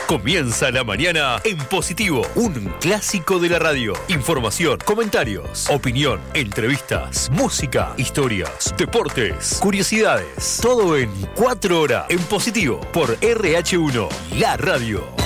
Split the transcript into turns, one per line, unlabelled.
Comienza la mañana en positivo, un clásico de la radio. Información, comentarios, opinión, entrevistas, música, historias, deportes, curiosidades. Todo en 4 horas en positivo por RH1, la radio.